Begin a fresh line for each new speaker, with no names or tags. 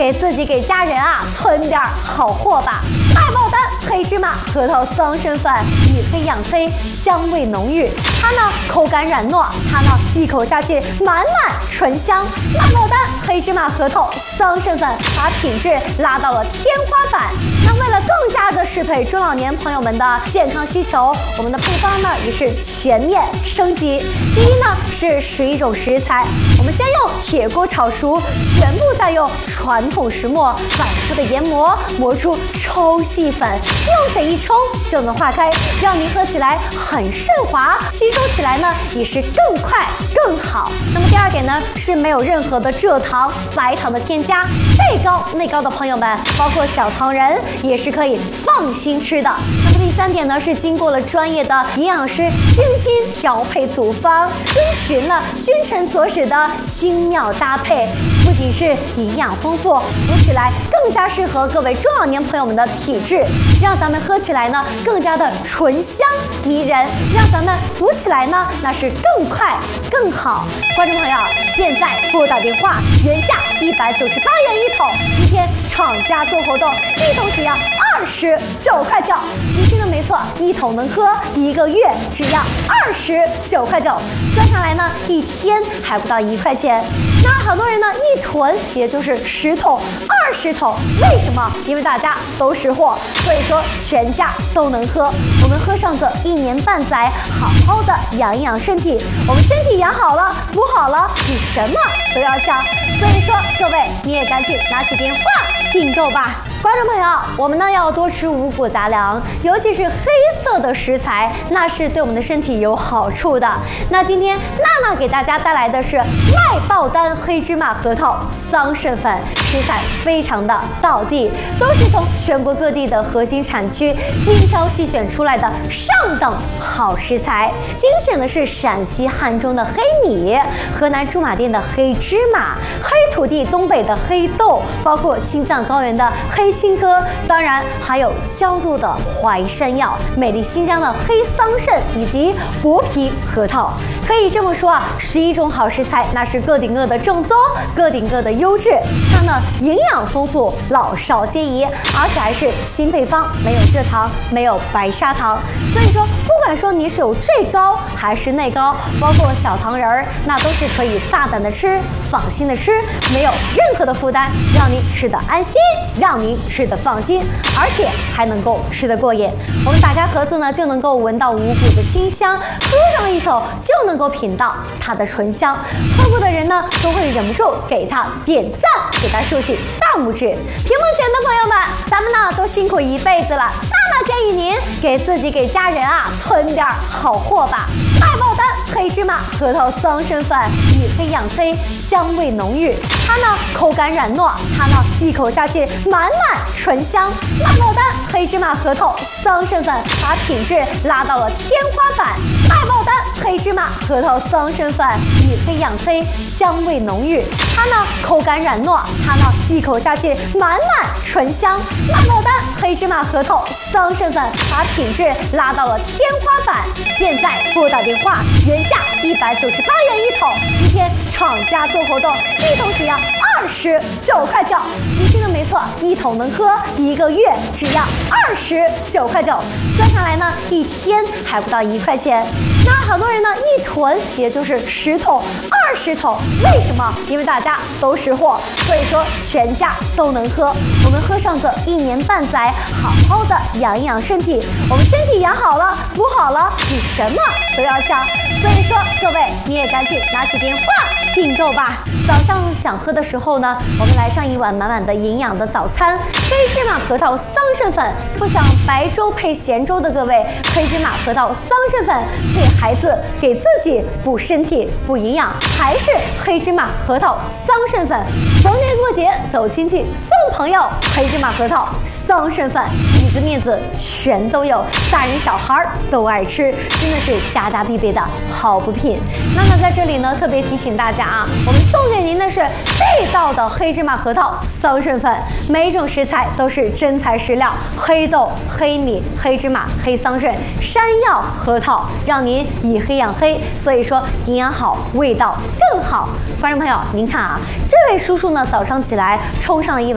给自己给家人啊囤点好货吧。大爆单黑芝麻核桃桑葚粉，以黑养黑，香味浓郁。它呢口感软糯，它呢一口下去满满醇香。大爆单黑芝麻核桃桑葚粉把品质拉到了天花板。那为了更加的适配中老年朋友们的健康需求，我们的配方呢也是全面升级。第一呢是11种食材，我们先用铁锅炒熟，全部再用传统石磨反复的研磨，磨出抽细粉，用水一冲就能化开，让您喝起来很顺滑，吸收起来呢也是更快更好。那么第二点呢是没有任何的蔗糖、白糖的添加，这高那高的朋友们，包括小糖人也是可以放心吃的。那么第三点呢是经过了专业的营养师精心调配组方，遵循了君臣佐使的精妙搭配，不仅是营养丰富，补起来更加适合各位中老年朋友们的体质，让咱们喝起来呢更加的醇香迷人，让咱们补起来呢那是更快更好。观众朋友，现在拨打电话，原价198元一桶，今天厂家做活动，一桶只要29块9。你听的没错，一桶能喝1个月，只要29块9，算下来呢一天还不到1块钱。那好多人呢一囤也就是10桶、20桶，为什么？因为大家都识货，所以说全家都能喝。我们喝上个1年半载，好好的养养身体。我们身体养好了，补好了，比什么都要强。所以说各位，你也赶紧拿起电话订购吧。观众朋友，我们呢要多吃五谷杂粮，尤其是黑色的食材，那是对我们的身体有好处的。那今天娜娜给大家带来的是麦爆单黑芝麻核桃桑葚粉，食材非常的道地，都是从全国各地的核心产区精挑细选出来的上等好食材。精选的是陕西汉中的黑米，河南驻马店的黑芝麻，黑土地东北的黑豆，包括青藏高原的黑青稞，当然还有焦作的淮山药，美丽新疆的黑桑葚，以及薄皮核桃。可以这么说啊，11种好食材，那是个顶个的正宗，个顶个的优质。它呢营养丰富，老少皆宜，而且还是新配方，没有蔗糖，没有白砂糖。所以说，不管说你是有这高还是那高，包括小糖人儿，那都是可以大胆的吃，放心的吃，没有任何的负担，让您吃得安心，让您吃得放心，而且还能够吃得过瘾。我们打开盒子呢，就能够闻到五谷的清香，喝上一口就能够品到它的醇香。喝过的人呢，都会忍不住给它点赞，给它竖起大拇指。屏幕前的朋友们，咱们呢都辛苦一辈子了，娜娜建议您给自己给家人啊囤点好货吧。大爆单黑芝麻核桃桑葚粉，以黑养黑，香味浓郁。它呢口感软糯，它呢一口下去满满醇香。大爆单黑芝麻核桃桑葚粉把品质拉到了天花板。大爆单黑芝麻核桃桑葚粉，以黑养黑，香味浓郁。它呢口感软糯，它呢一口下去满满醇香。大爆单黑芝麻核桃桑葚粉把品质拉到了天花板。现在拨打电话，原价198元一桶，今天厂家做活动，一桶只要29块9。你听的没错，一桶能喝1个月，只要29块9，算下来呢一天还不到1块钱。那好多人呢一囤也就是10桶、20桶，为什么？因为大家都识货，所以说全家都能喝。我们喝上个1年半载，好好的养养身体。我们身体养好了，补好了，比什么都要强。所以说各位，你也赶紧拿起电话订购吧。早上想喝的时候呢，我们来上一碗满满的营养的早餐，黑芝麻核桃桑葚粉。不想白粥配咸粥的各位，黑芝麻核桃桑葚粉给孩子给自己补身体补营养，还是黑芝麻核桃桑葚粉。逢年过节走亲戚送朋友，黑芝麻核桃桑葚粉，里子面子全都有，大人小孩都爱吃，真的是家家必备的好补品。娜娜在这里呢特别提醒大家啊，我们送给您的是地道的黑芝麻核桃桑葚粉，每一种食材都是真材实料，黑豆、黑米、黑芝麻、黑桑葚、山药、核桃，让您以黑养黑，所以说营养好，味道更好。观众朋友，您看啊，这位叔叔呢早上起来冲上了一碗